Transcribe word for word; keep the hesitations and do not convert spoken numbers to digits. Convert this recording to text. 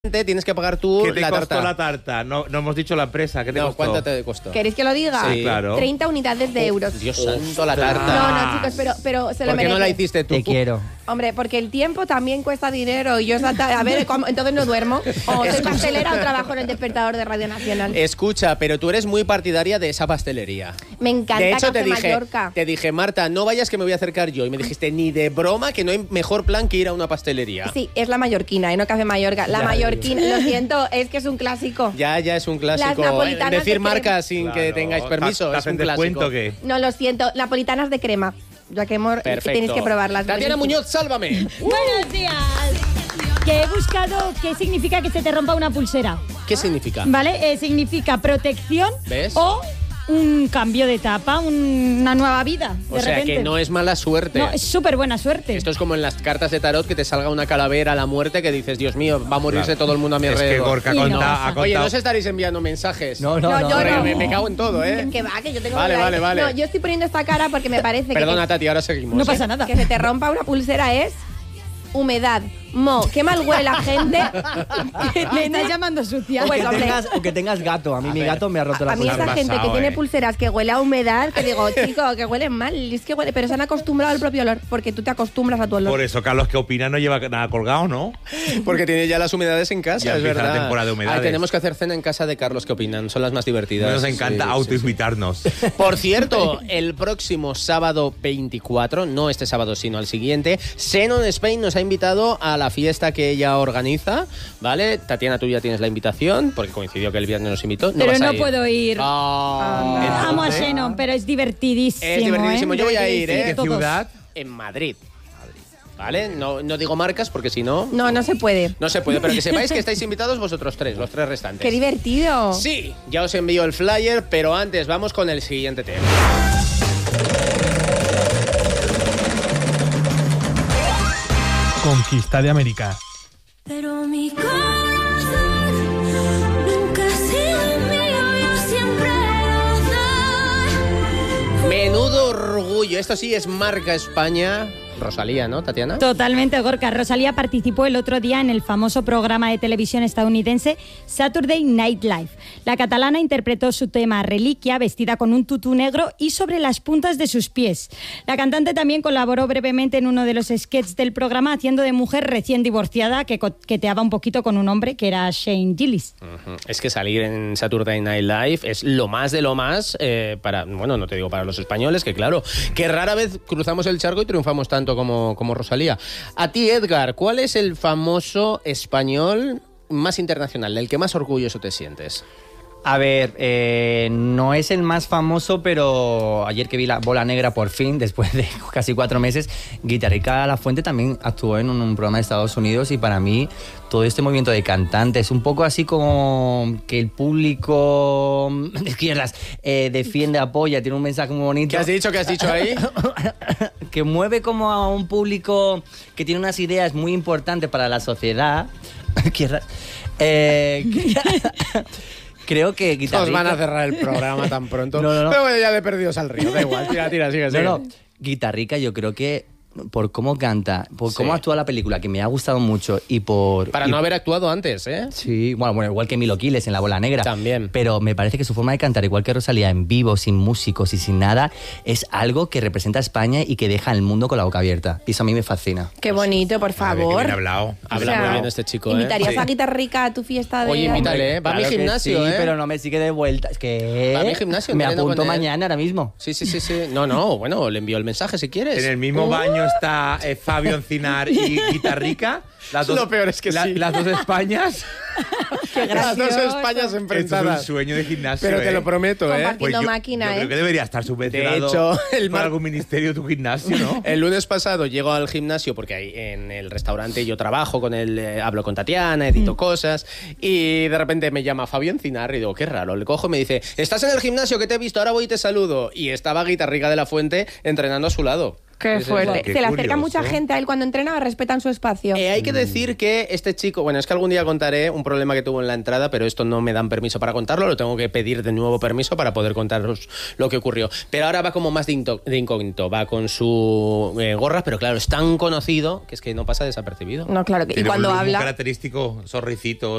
Tienes que pagar tú ¿Qué te la costó tarta. la tarta? No, no hemos dicho la empresa. ¿Qué te No, costó? ¿cuánto te costó? ¿Queréis que lo diga? Sí, claro. treinta unidades de euros. Dios santo, la tarta. No, no, chicos, pero, pero se lo ¿Por qué merece. no la hiciste tú? Te quiero. Hombre, porque el tiempo también cuesta dinero y yo esa ta- a ver, ¿cómo? Entonces no duermo. O soy pastelera o trabajo en el despertador de Radio Nacional. Escucha, pero tú eres muy partidaria de esa pastelería. Me encanta De hecho, Café te dije, Mallorca. te dije, Marta, no vayas que me voy a acercar yo. Y me dijiste, ni de broma, que no hay mejor plan que ir a una pastelería. Sí, es la mallorquina, ¿eh? No Café Mallorca. La Ya, mallorquina, lo siento, es que es un clásico. Ya, ya es un clásico. Las napolitanas Decir de marcas sin Claro. que tengáis permiso ¿Te es un hacen clásico. descuento o qué? No, lo siento, napolitanas de crema. Ya que hemos, Perfecto. tenéis que probarlas. Tatiana Muñoz, sálvame. Buenos días. Que he buscado qué significa que se te rompa una pulsera. ¿Qué significa? ¿Vale? Eh, significa protección ¿Ves? o un cambio de etapa, un- una nueva vida. De O sea, repente. que no es mala suerte. No, es súper buena suerte. Esto es como en las cartas de tarot que te salga una calavera a la muerte que dices, Dios mío, va a morirse todo el mundo a mi Es que alrededor. Gorka Y no conta- pasa. ha contado... Oye, no os estaréis enviando mensajes. No, no, No, no. yo Hombre, no. me, me cago en todo, ¿eh? Que va, que yo tengo Vale, que- vale, vale. No, yo estoy poniendo esta cara porque me parece Perdona, que, Tati, ahora seguimos. No ¿eh? pasa nada. que se te rompa una pulsera es humedad. Mo, qué mal huele la gente. que Me tiene- estás llamando sucia. O Pues, que, hombre. tengas, o que tengas gato. A mí mi gato me ha roto la A mí pulsera. esa han gente pasado, que tiene eh. pulseras que huele a humedad, que digo, chico, que huele mal, es que huele, pero se han acostumbrado al propio olor, porque tú te acostumbras a tu olor. Por eso Carlos que opina no lleva nada colgado, ¿no? Porque tiene ya las humedades en casa, Ya es empieza verdad. la temporada de humedades. Ay, tenemos que hacer cena en casa de Carlos, ¿qué opinan? Son las más divertidas. Nos encanta Sí, sí, autoinvitarnos. sí. Por cierto, el próximo sábado veinticuatro, no este sábado sino al siguiente, Xenon Spain nos ha invitado a la fiesta que ella organiza, ¿vale? Tatiana, tú ya tienes la invitación, porque coincidió que el viernes nos invitó. No Pero vas a no ir. puedo ir. Ah. Amo a Xenon, pero es divertidísimo. Es divertidísimo. ¿eh? Yo voy a ir, ¿eh? ¿Qué Todos. ciudad? En Madrid. ¿Vale? No, no digo marcas porque si no, No, no se puede. no se puede. Pero que sepáis que estáis invitados vosotros tres, los tres restantes. Qué divertido. Sí, ya os envío el flyer, pero antes vamos con el siguiente tema. Conquista de América. Pero mi corazón nunca ha sido mío, yo siempre lo doy. Menudo orgullo. Esto sí es marca España. Rosalía, ¿no, Tatiana? Totalmente, Gorka. Rosalía participó el otro día en el famoso programa de televisión estadounidense Saturday Night Live. La catalana interpretó su tema Reliquia, vestida con un tutú negro y sobre las puntas de sus pies. La cantante también colaboró brevemente en uno de los sketches del programa haciendo de mujer recién divorciada que coqueteaba un poquito con un hombre que era Shane Gillis. Ujú. Es que salir en Saturday Night Live es lo más de lo más eh, para, bueno, no te digo para los españoles, que claro, que rara vez cruzamos el charco y triunfamos tanto como, como Rosalía. A ti, Edgar, ¿cuál es el famoso español más internacional, del que más orgulloso te sientes? A ver, eh, no es el más famoso, pero ayer que vi la Bola Negra por fin, después de casi cuatro meses, Guitarrica Lafuente también actuó en un, un programa de Estados Unidos y para mí todo este movimiento de cantantes, un poco así como que el público de izquierdas eh, defiende, apoya, tiene un mensaje muy bonito. ¿Qué has dicho? ¿Qué has dicho ahí? Que mueve como a un público que tiene unas ideas muy importantes para la sociedad. Izquierdas. Eh, creo que Guitarrica... Nos van a cerrar el programa tan pronto. No, no, no. Pero bueno, ya de perdidos al río, da igual. Tira, tira, sigue, sigue. No, no. Guitarrica, yo creo que por cómo canta, por Sí. cómo actúa la película, que me ha gustado mucho, y por... Para y- no haber actuado antes, ¿eh? Sí, bueno, bueno, igual que Milo Quiles en La Bola Negra. También. Pero me parece que su forma de cantar, igual que Rosalía, en vivo, sin músicos y sin nada, es algo que representa a España y que deja al mundo con la boca abierta. Y eso a mí me fascina. Qué bonito, por A ver, qué favor. bien hablado. Habla muy bien este chico, ¿eh? ¿Invitarías Sí. a Guitarrica a tu fiesta de...? Oye, invítale, ¿eh? Va a mi Claro que gimnasio, sí, ¿eh? pero no me sigue de vuelta. Es que... Va a mi gimnasio, Me entreno apunto con él. mañana, ahora mismo. Sí, sí, sí, sí. No, no, bueno, le envío el mensaje si quieres. En el mismo baño está eh, Fabio Encinar y Guitarrica. Las Lo peor es que sí. Las dos Españas. Qué Las dos gracioso. Españas Esto es un enfrentadas. sueo de gimnasio. Pero te ¿eh? lo prometo, ¿eh? Compartir- Pues yo, máquina, yo ¿eh? creo que debería estar subvencionado De hecho, el por mar- algún ministerio tu gimnasio, ¿no? El lunes pasado llego al gimnasio porque ahí en el restaurante yo trabajo con él, eh, hablo con Tatiana, edito cosas y de repente me llama Fabio Encinar y digo, qué raro, le cojo y me dice, ¿estás en el gimnasio que te he visto? Ahora voy y te saludo. Y estaba Guitarrica de la Fuente entrenando a su lado. Qué Sí, sí, fuerte. Qué ¿Se le acerca curioso. mucha gente a él cuando entrena o respetan su espacio? Eh, hay que decir que este chico, bueno, es que algún día contaré un problema que tuvo en la entrada, pero esto no me dan permiso para contarlo, lo tengo que pedir de nuevo permiso para poder contaros lo que ocurrió. Pero ahora va como más de, into- de incógnito, va con su eh, gorra, pero claro, es tan conocido que es que no pasa desapercibido. No, claro que. Y Tiene cuando un look muy habla. característico, zorricito,